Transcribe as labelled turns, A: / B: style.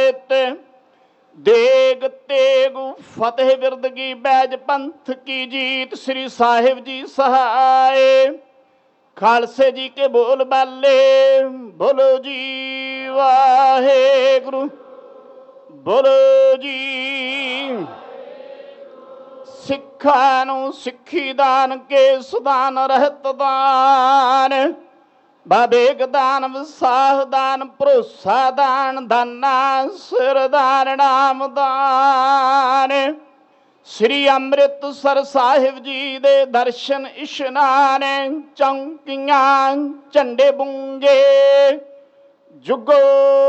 A: हिदायत। देग तेग फतेह बिरदगी बैज पंथ की जीत। श्री साहिब जी सहाय। खालसे जी के बोल बाले बोलो जी वाहेगुरु बोलो जी। सिखा नूं सिखी दान के सुदान रहत दान। बाबेग दान विसाह दान भरोसा दान दाना सिर दान नाम दान। श्री अमृतसर साहिब जी दे दर्शन इशनान। चौंकियां झंडे बूंगे जुगो